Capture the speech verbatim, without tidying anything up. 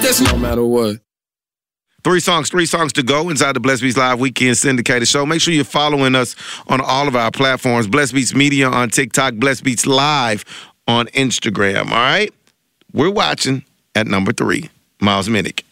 Listen. No matter what. Three songs, three songs to go inside the Blessed Beats Live Weekend Syndicated Show. Make sure you're following us on all of our platforms. Blessed Beats Media on TikTok, Blessed Beats Live on Instagram, all right? We're watching at number three, Miles Minnick.